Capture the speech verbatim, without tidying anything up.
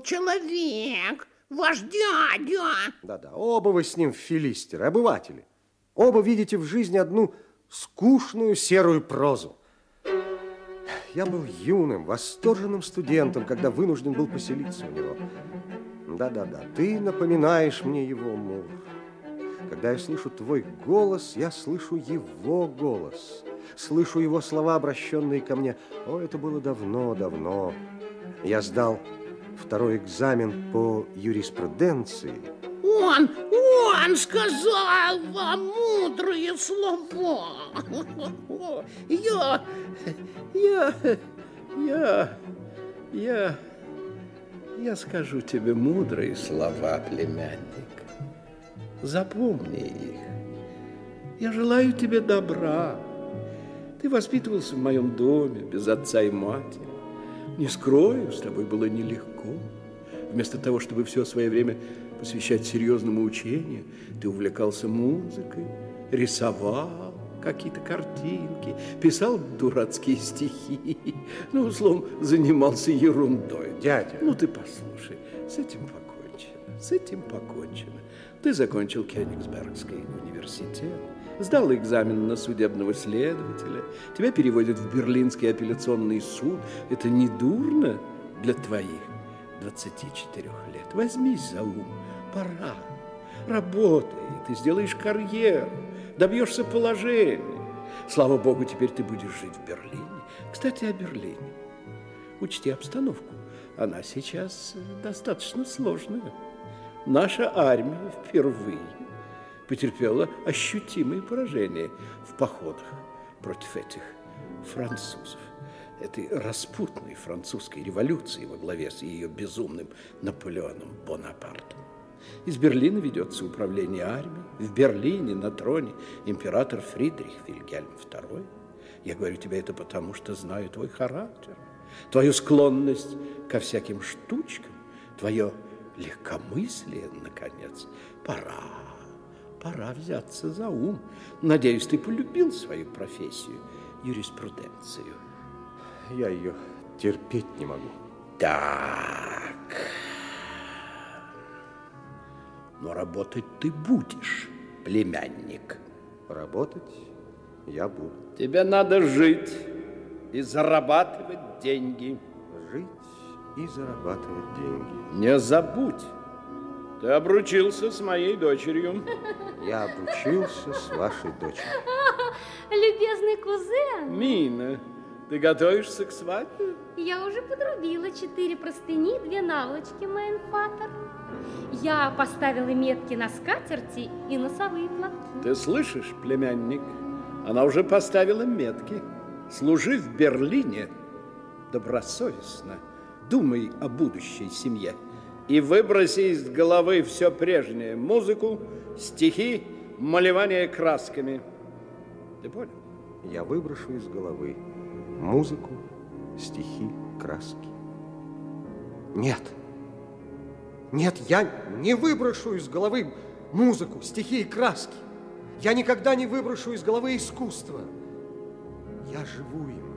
человек, ваш дядя. Да-да, оба вы с ним филистеры, обыватели. Оба видите в жизни одну скучную серую прозу. Я был юным, восторженным студентом, когда вынужден был поселиться у него. Да-да-да, ты напоминаешь мне его, Мур. Когда я слышу твой голос, я слышу его голос. Слышу его слова, обращенные ко мне. О, это было давно-давно. Я сдал второй экзамен по юриспруденции. Он, он сказал вам мудрые слова. Я, я, я, я, я скажу тебе мудрые слова, племянник. Запомни их. Я желаю тебе добра. Ты воспитывался в моем доме, без отца и матери. Не скрою, с тобой было нелегко. Вместо того, чтобы все свое время посвящать серьезному учению, ты увлекался музыкой, рисовал какие-то картинки, писал дурацкие стихи. Ну, словом, занимался ерундой. Дядя. Ну, ты послушай, с этим покончено, с этим покончено. Ты закончил Кёнигсбергский университет, сдал экзамен на судебного следователя, тебя переводят в Берлинский апелляционный суд. Это не дурно для твоих двадцати четырёх лет. Возьмись за ум, пора. Работай, ты сделаешь карьеру, добьешься положения. Слава богу, теперь ты будешь жить в Берлине. Кстати, о Берлине. Учти обстановку. Она сейчас достаточно сложная. Наша армия впервые потерпела ощутимые поражения в походах против этих французов. Этой распутной французской революции во главе с ее безумным Наполеоном Бонапартом. Из Берлина ведется управление армией. В Берлине на троне император Фридрих Вильгельм второй. Я говорю тебе это потому, что знаю твой характер, твою склонность ко всяким штучкам, твое легкомыслие, наконец. Пора, пора взяться за ум. Надеюсь, ты полюбил свою профессию, юриспруденцию. Я ее терпеть не могу. Так. Но работать ты будешь, племянник. Работать я буду. Тебе надо жить и зарабатывать деньги. Жить и зарабатывать деньги. Не забудь, ты обручился с моей дочерью. Я обручился с вашей дочерью. Любезный кузен. Мина, ты готовишься к свадьбе? Я уже подрубила четыре простыни, две наволочки, Майнфатер. Я поставила метки на скатерти и носовые платки. Ты слышишь, племянник? Она уже поставила метки. Служи в Берлине добросовестно. Думай о будущей семье. И выброси из головы все прежнее. Музыку, стихи, малевание красками. Ты понял? Я выброшу из головы музыку, стихи, краски. Нет. Нет, я не выброшу из головы музыку, стихи и краски. Я никогда не выброшу из головы искусство. Я живу им.